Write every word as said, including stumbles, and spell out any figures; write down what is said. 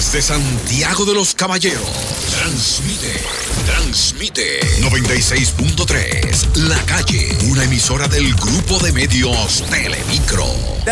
Desde Santiago de los Caballeros, transmite, transmite noventa y seis punto tres, La Calle, una emisora del grupo de medios Telemicro. De